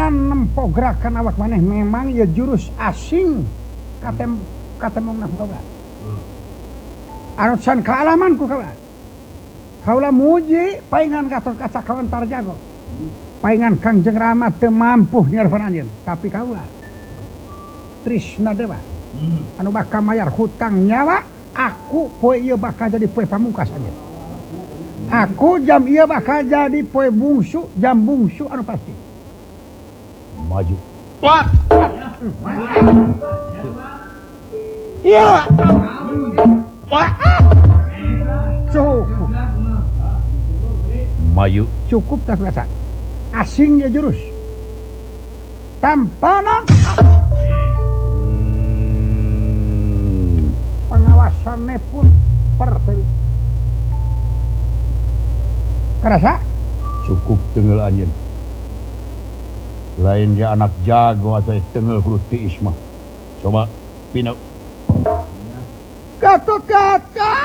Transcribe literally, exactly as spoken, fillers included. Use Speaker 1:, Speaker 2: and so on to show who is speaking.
Speaker 1: Pangeran nempo gerakan awak maneh memang ya jurus asing katem katemongna kaula. Anu can kaalaman ku kaula. Kaula muji paingan gatot kaca kawentar jago. Paingan Kangjeng Rama teu mampu nyarvan anjeun, tapi kaula trisna dewa. Anu bakal mayar hutang nyawa, aku poe ieu bakal jadi poe pamungkas anjeun. Aku jam ieu bakal jadi poe bungsu, jam bungsu anu pasti. Maju. Wah. Iya. Wah. Cukup.
Speaker 2: Maju.
Speaker 1: Cukup tak rasa. Asingnya jurus. Tampanan. Hmm. Pengawasannya pun perteli. Kerasa?
Speaker 2: Cukup tengel anjeun. Lain dia anak jago atau tengel huluti isma. Coba pinau.
Speaker 1: Gatot kaca.